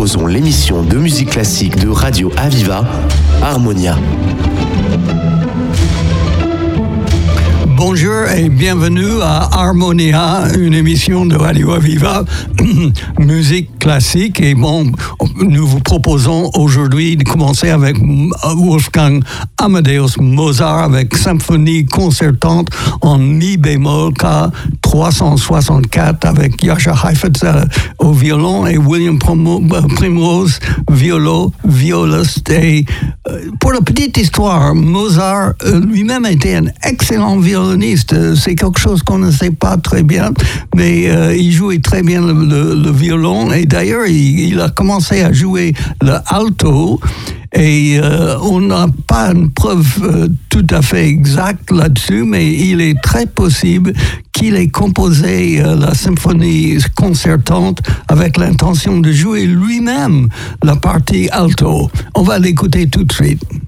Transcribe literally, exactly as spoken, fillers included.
proposons l'émission de musique classique de Radio Aviva, Harmonia. Bonjour et bienvenue à Harmonia, une émission de Radio Aviva, musique classique. Et bon, nous vous proposons aujourd'hui de commencer avec Wolfgang Amadeus Mozart avec symphonie concertante en mi bémol K trois cent soixante-quatre avec Jascha Heifetz au violon et William Primrose violo, violiste. Et pour la petite histoire, Mozart lui-même était un excellent violoniste. C'est quelque chose qu'on ne sait pas très bien, mais euh, il jouait très bien le, le, le violon. Et d'ailleurs, il, il a commencé à jouer le alto. Et euh, on n'a pas une preuve euh, tout à fait exacte là-dessus, mais il est très possible qu'il ait composé euh, la symphonie concertante avec l'intention de jouer lui-même la partie alto. On va l'écouter tout de suite.